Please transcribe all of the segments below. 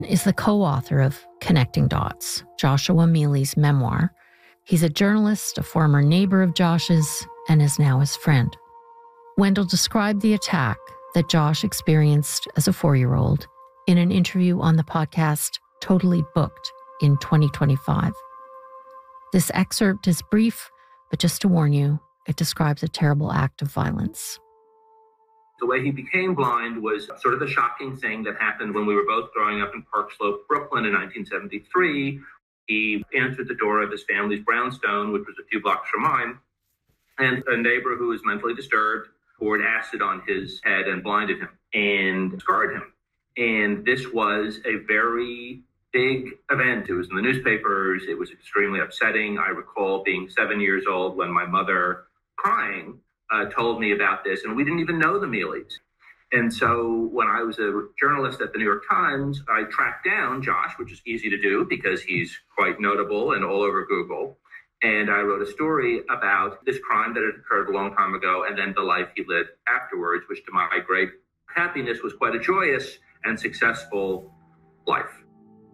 is the co-author of Connecting Dots, Joshua Mealy's memoir. He's a journalist, a former neighbor of Josh's, and is now his friend. Wendell described the attack that Josh experienced as a 4-year-old in an interview on the podcast Totally Booked in 2025. This excerpt is brief, but just to warn you, it describes a terrible act of violence. The way he became blind was sort of a shocking thing that happened when we were both growing up in Park Slope, Brooklyn in 1973. He answered the door of his family's brownstone, which was a few blocks from mine, and a neighbor who was mentally disturbed poured acid on his head and blinded him and scarred him. And this was a very big event. It was in the newspapers. It was extremely upsetting. I recall being 7 years old when my mother, crying, told me about this, and we didn't even know the Mealys. And so when I was a journalist at the New York Times, I tracked down Josh, which is easy to do because he's quite notable and all over Google. And I wrote a story about this crime that had occurred a long time ago and then the life he lived afterwards, which to my great happiness was quite a joyous and successful life.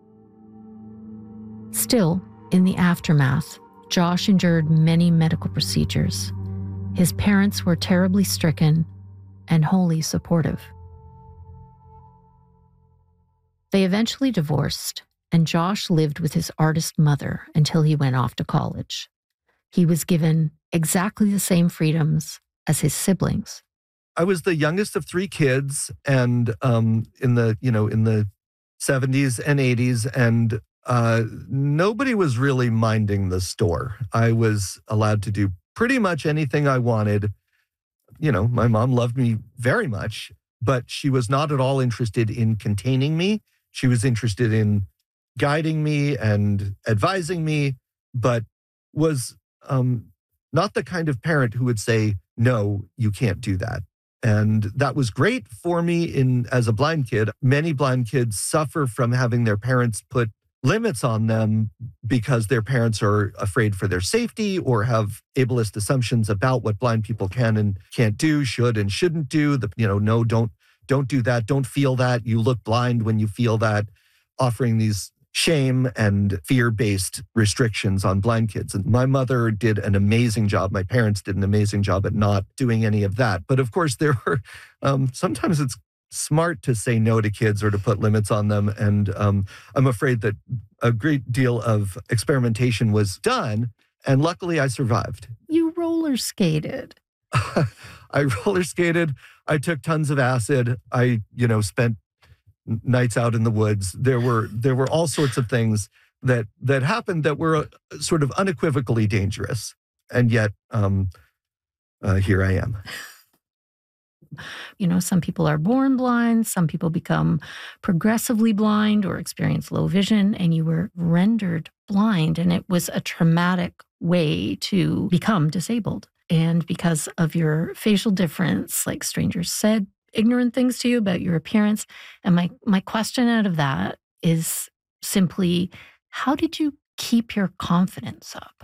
Still, in the aftermath, Josh endured many medical procedures. His parents were terribly stricken and wholly supportive. They eventually divorced, and Josh lived with his artist mother until he went off to college. He was given exactly the same freedoms as his siblings. I was the youngest of 3 kids, and in the 70s and 80s, and nobody was really minding the store. I was allowed to do pretty much anything I wanted. You know, my mom loved me very much, but she was not at all interested in containing me. She was interested in guiding me and advising me, but was not the kind of parent who would say, no, you can't do that. And that was great for me as a blind kid. Many blind kids suffer from having their parents put limits on them because their parents are afraid for their safety or have ableist assumptions about what blind people can and can't do, should and shouldn't do. No, don't do that. Don't feel that. You look blind when you feel that. Offering these shame and fear-based restrictions on blind kids. And my mother did an amazing job. My parents did an amazing job at not doing any of that. But of course, there were sometimes it's smart to say no to kids or to put limits on them. And I'm afraid that a great deal of experimentation was done. And luckily, I survived. You roller skated. I roller skated. I took tons of acid. I, spent nights out in the woods. There were all sorts of things that happened that were sort of unequivocally dangerous. And yet, here I am. Some people are born blind, some people become progressively blind or experience low vision, and you were rendered blind. And it was a traumatic way to become disabled. And because of your facial difference, like strangers said ignorant things to you about your appearance. And my question out of that is simply, how did you keep your confidence up?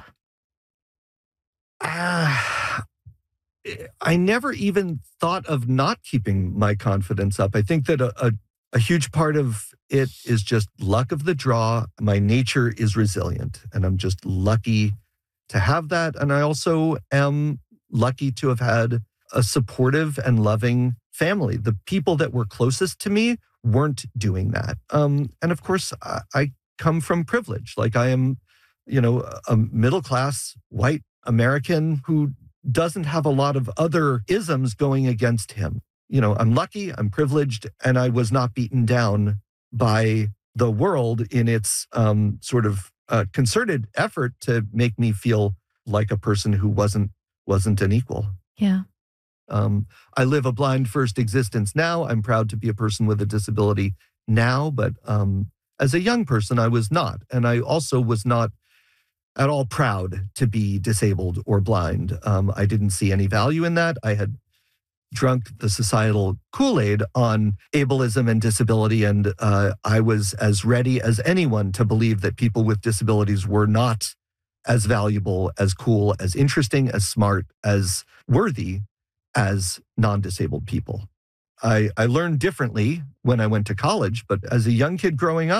I never even thought of not keeping my confidence up. I think that a huge part of it is just luck of the draw. My nature is resilient, and I'm just lucky to have that. And I also am lucky to have had a supportive and loving family. The people that were closest to me weren't doing that. And of course, I come from privilege. Like I am, a middle-class white American who doesn't have a lot of other isms going against him. I'm lucky, I'm privileged, and I was not beaten down by the world in its sort of concerted effort to make me feel like a person who wasn't an equal. Yeah. I live a blind first existence now. I'm proud to be a person with a disability now, but as a young person, I was not. And I also was not at all proud to be disabled or blind. I didn't see any value in that. I had drunk the societal Kool-Aid on ableism and disability, and I was as ready as anyone to believe that people with disabilities were not as valuable, as cool, as interesting, as smart, as worthy as non-disabled people. I learned differently when I went to college, but as a young kid growing up,